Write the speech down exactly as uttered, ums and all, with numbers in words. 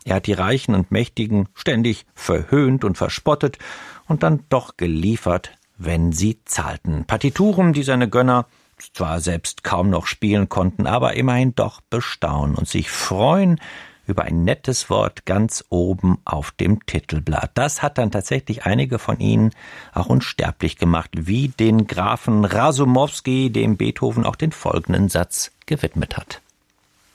Er hat die Reichen und Mächtigen ständig verhöhnt und verspottet und dann doch geliefert, wenn sie zahlten. Partituren, die seine Gönner zwar selbst kaum noch spielen konnten, aber immerhin doch bestaunen und sich freuen über ein nettes Wort ganz oben auf dem Titelblatt. Das hat dann tatsächlich einige von ihnen auch unsterblich gemacht, wie den Grafen Rasumowski, dem Beethoven auch den folgenden Satz gewidmet hat.